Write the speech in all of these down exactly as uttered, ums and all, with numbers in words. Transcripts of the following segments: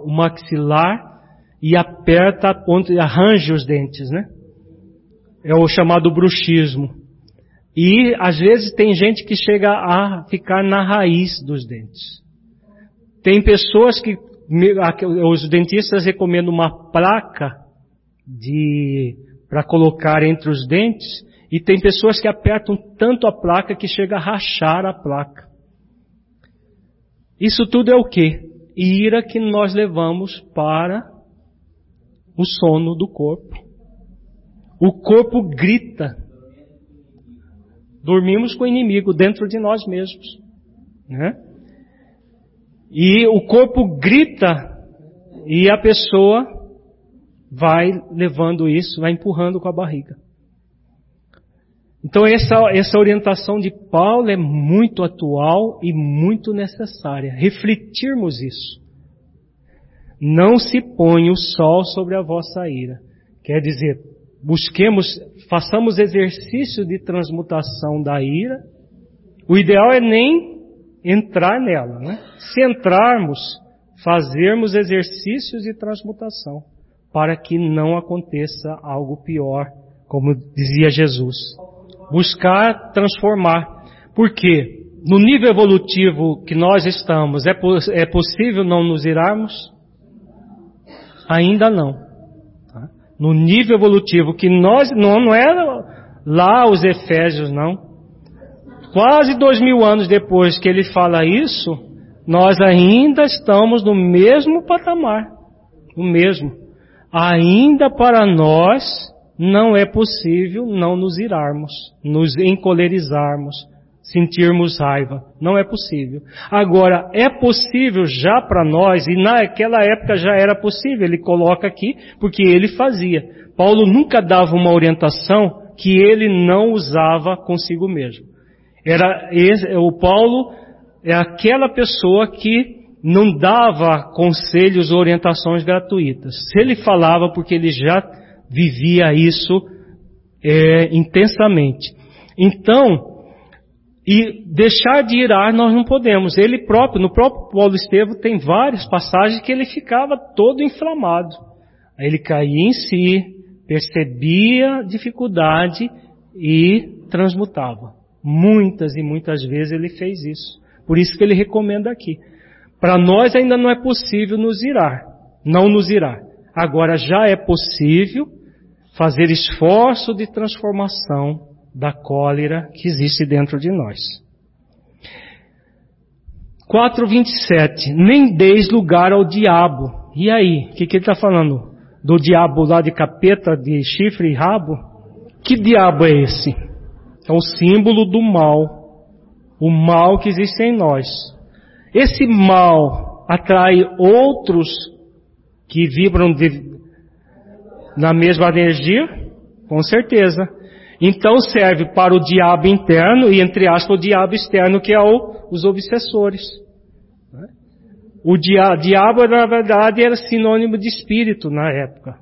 o maxilar e aperta a ponta, arranja os dentes, né? É o chamado bruxismo. E às vezes tem gente que chega a ficar na raiz dos dentes. Tem pessoas que os dentistas recomendam uma placa de para colocar entre os dentes, e tem pessoas que apertam tanto a placa que chega a rachar a placa. Isso tudo é o quê? Ira que nós levamos para o sono do corpo. O corpo grita. Dormimos com o inimigo dentro de nós mesmos, né? E o corpo grita e a pessoa vai levando isso, vai empurrando com a barriga. Então essa, essa orientação de Paulo é muito atual e muito necessária. Refletirmos isso. Não se põe o sol sobre a vossa ira. Quer dizer, busquemos, façamos exercício de transmutação da ira. O ideal é nem entrar nela, né? Se entrarmos, fazermos exercícios de transmutação, para que não aconteça algo pior, como dizia Jesus. Buscar transformar. Por quê? No nível evolutivo que nós estamos, é, poss- é possível não nos irarmos? Ainda não. Tá? No nível evolutivo que nós, não, não é lá os Efésios, não. Quase dois mil anos depois que ele fala isso, nós ainda estamos no mesmo patamar. O mesmo. Ainda para nós não é possível não nos irarmos, nos encolerizarmos, sentirmos raiva. Não é possível. Agora, é possível já para nós, e naquela época já era possível, ele coloca aqui, porque ele fazia. Paulo nunca dava uma orientação que ele não usava consigo mesmo. Era esse, o Paulo é aquela pessoa que não dava conselhos ou orientações gratuitas. Se ele falava, porque ele já vivia isso é, intensamente. Então, e deixar de irar nós não podemos. Ele próprio, no próprio Paulo Estevam, tem várias passagens que ele ficava todo inflamado. Aí ele caía em si, percebia dificuldade e transmutava. Muitas e muitas vezes ele fez isso. Por isso que ele recomenda aqui. Para nós ainda não é possível nos irar, não nos irar. Agora já é possível fazer esforço de transformação da cólera que existe dentro de nós. quatro, vinte e sete. Nem deis lugar ao diabo. E aí? O que, que ele está falando? Do diabo lá de capeta, de chifre e rabo? Que diabo é esse? É o símbolo do mal. O mal que existe em nós. Esse mal atrai outros que vibram de, na mesma energia? Com certeza. Então serve para o diabo interno e, entre aspas, o diabo externo, que é o, os obsessores. O dia, diabo, na verdade, era sinônimo de espírito na época.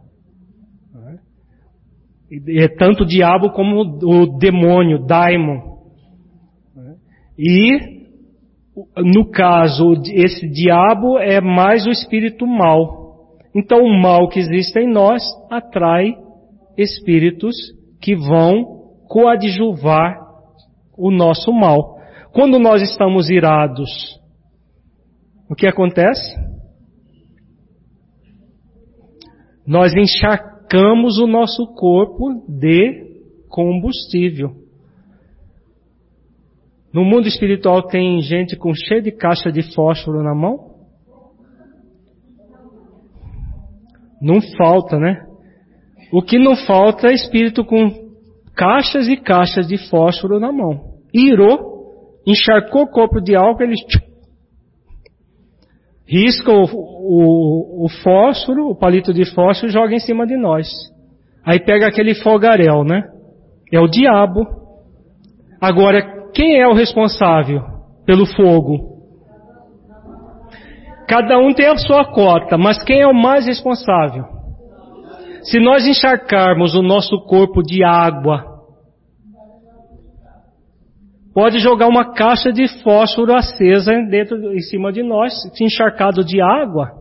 É tanto o diabo como o demônio, daimon. E, no caso, esse diabo é mais o espírito mal. Então, o mal que existe em nós atrai espíritos que vão coadjuvar o nosso mal. Quando nós estamos irados, o que acontece? Nós encharcamos o nosso corpo de combustível. No mundo espiritual tem gente com cheio de caixa de fósforo na mão? Não falta, né? O que não falta é espírito com caixas e caixas de fósforo na mão. Irou, encharcou o corpo de álcool, ele risca o, o, o fósforo, o palito de fósforo e joga em cima de nós. Aí pega aquele fogaréu, né? É o diabo. Agora, quem é o responsável pelo fogo? Cada um tem a sua cota, mas quem é o mais responsável? Se nós encharcarmos o nosso corpo de água, pode jogar uma caixa de fósforo acesa dentro, em cima de nós, encharcado de água,